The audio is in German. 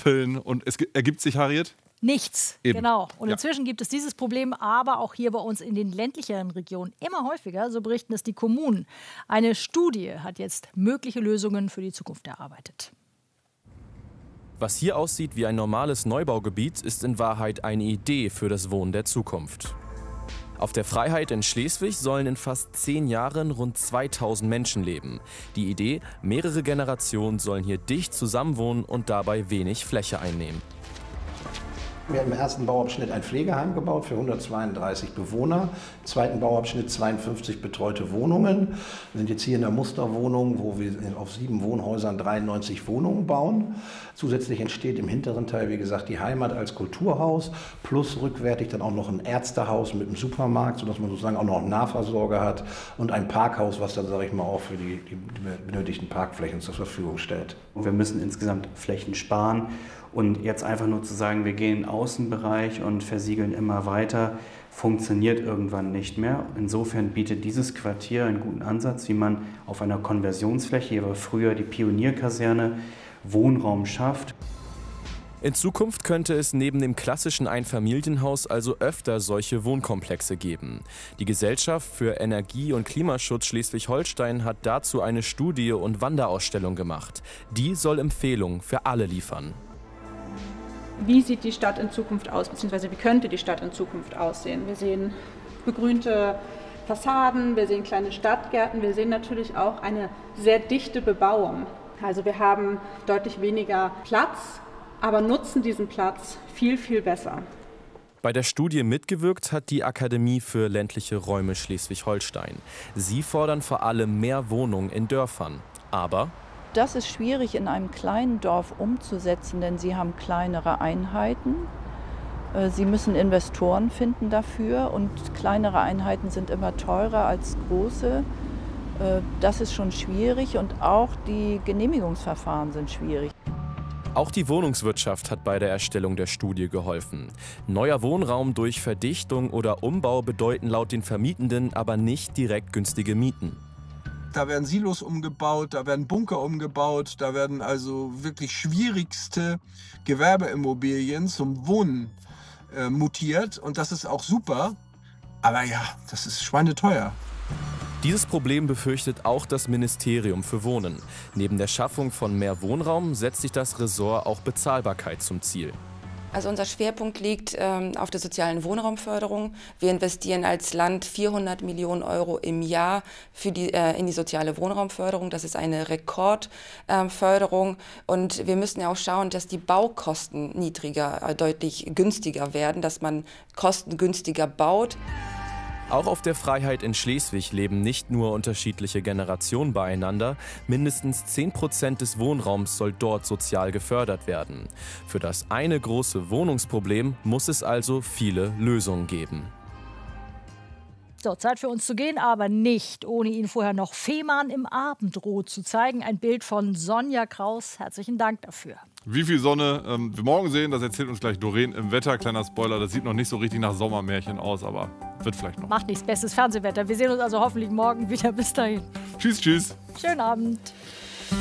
Ampeln und es ergibt sich, Harriet? Nichts, Eben. genau. Und Ja. inzwischen gibt es dieses Problem aber auch hier bei uns in den ländlicheren Regionen immer häufiger, so berichten es die Kommunen. Eine Studie hat jetzt mögliche Lösungen für die Zukunft erarbeitet. Was hier aussieht wie ein normales Neubaugebiet, ist in Wahrheit eine Idee für das Wohnen der Zukunft. Auf der Freiheit in Schleswig sollen in fast 10 Jahren rund 2000 Menschen leben. Die Idee, mehrere Generationen sollen hier dicht zusammenwohnen und dabei wenig Fläche einnehmen. Wir haben im ersten Bauabschnitt ein Pflegeheim gebaut für 132 Bewohner. Im zweiten Bauabschnitt 52 betreute Wohnungen. Wir sind jetzt hier in der Musterwohnung, wo wir auf 7 Wohnhäusern 93 Wohnungen bauen. Zusätzlich entsteht im hinteren Teil, wie gesagt, die Heimat als Kulturhaus, plus rückwärtig dann auch noch ein Ärztehaus mit einem Supermarkt, sodass man sozusagen auch noch einen Nahversorger hat und ein Parkhaus, was dann, sage ich mal, auch für die benötigten Parkflächen zur Verfügung stellt. Wir müssen insgesamt Flächen sparen. Und jetzt einfach nur zu sagen, wir gehen in den Außenbereich und versiegeln immer weiter, funktioniert irgendwann nicht mehr. Insofern bietet dieses Quartier einen guten Ansatz, wie man auf einer Konversionsfläche, hier war früher die Pionierkaserne, Wohnraum schafft. In Zukunft könnte es neben dem klassischen Einfamilienhaus also öfter solche Wohnkomplexe geben. Die Gesellschaft für Energie- und Klimaschutz Schleswig-Holstein hat dazu eine Studie und Wanderausstellung gemacht. Die soll Empfehlungen für alle liefern. Wie sieht die Stadt in Zukunft aus, beziehungsweise wie könnte die Stadt in Zukunft aussehen? Wir sehen begrünte Fassaden, wir sehen kleine Stadtgärten, wir sehen natürlich auch eine sehr dichte Bebauung. Also wir haben deutlich weniger Platz, aber nutzen diesen Platz viel, viel besser. Bei der Studie mitgewirkt hat die Akademie für ländliche Räume Schleswig-Holstein. Sie fordern vor allem mehr Wohnungen in Dörfern. Aber das ist schwierig in einem kleinen Dorf umzusetzen, denn sie haben kleinere Einheiten. Sie müssen Investoren finden dafür und kleinere Einheiten sind immer teurer als große. Das ist schon schwierig und auch die Genehmigungsverfahren sind schwierig. Auch die Wohnungswirtschaft hat bei der Erstellung der Studie geholfen. Neuer Wohnraum durch Verdichtung oder Umbau bedeuten laut den Vermietenden aber nicht direkt günstige Mieten. Da werden Silos umgebaut, da werden Bunker umgebaut, da werden also wirklich schwierigste Gewerbeimmobilien zum Wohnen mutiert. Und das ist auch super, aber ja, das ist schweineteuer. Dieses Problem befürchtet auch das Ministerium für Wohnen. Neben der Schaffung von mehr Wohnraum setzt sich das Ressort auch Bezahlbarkeit zum Ziel. Also unser Schwerpunkt liegt auf der sozialen Wohnraumförderung. Wir investieren als Land 400 Millionen Euro im Jahr in die soziale Wohnraumförderung. Das ist eine Rekordförderung. Und wir müssen ja auch schauen, dass die Baukosten deutlich günstiger werden, dass man kostengünstiger baut. Auch auf der Freiheit in Schleswig leben nicht nur unterschiedliche Generationen beieinander, mindestens 10% des Wohnraums soll dort sozial gefördert werden. Für das eine große Wohnungsproblem muss es also viele Lösungen geben. So, Zeit für uns zu gehen, aber nicht, ohne Ihnen vorher noch Fehmarn im Abendrot zu zeigen. Ein Bild von Sonja Kraus. Herzlichen Dank dafür. Wie viel Sonne wir morgen sehen, das erzählt uns gleich Doreen im Wetter. Kleiner Spoiler, das sieht noch nicht so richtig nach Sommermärchen aus, aber wird vielleicht noch. Macht nichts, bestes Fernsehwetter. Wir sehen uns also hoffentlich morgen wieder. Bis dahin. Tschüss, tschüss. Schönen Abend.